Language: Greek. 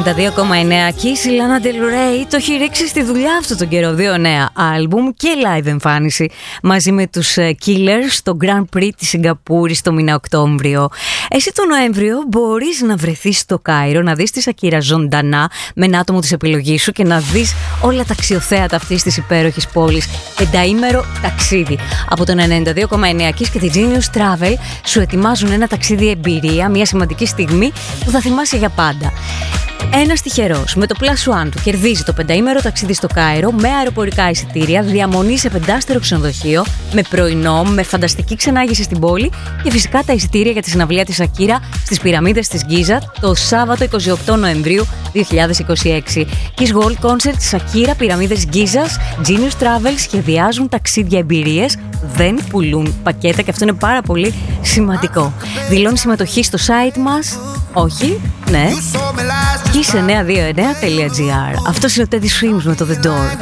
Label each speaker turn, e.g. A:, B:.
A: 92,9 Kiss, η Lana Del Rey το έχει ρίξει στη δουλειά αυτό τον καιρό. 2 νέα άλμπουμ και live εμφάνιση μαζί με τους Killers στο Grand Prix της Σιγκαπούρης το μήνα Οκτώβριο. Εσύ το Νοέμβριο μπορείς να βρεθείς στο Κάιρο, να δεις τη Σακύρα ζωντανά με ένα άτομο της επιλογής σου και να δεις όλα τα αξιοθέατα αυτής της υπέροχης πόλης. 5ήμερο ταξίδι. Από τον 92,9 Kiss και τη Genius Travel σου ετοιμάζουν ένα ταξίδι εμπειρία, μια σημαντική στιγμή που θα θυμάσαι για πάντα. Ένας τυχερός με το Plus One του κερδίζει το 5ήμερο ταξίδι στο Κάιρο με αεροπορικά εισιτήρια, διαμονή σε 5-στερο ξενοδοχείο, με πρωινό, με φανταστική ξενάγηση στην πόλη και φυσικά τα εισιτήρια για τη συναυλία της Σακύρα στις πυραμίδες της Γκίζα το Σάββατο 28 Νοεμβρίου 2026. Kiss World Concert Σακύρα, πυραμίδες Γκίζας, Genius Travel σχεδιάζουν ταξίδια εμπειρίες, δεν πουλούν πακέτα και αυτό είναι πάρα πολύ σημαντικό. Δηλώνει συμμετοχή στο site μας. Όχι, ναι. Kiss929.gr. Αυτός είναι ο Teddy Swims με το The Door.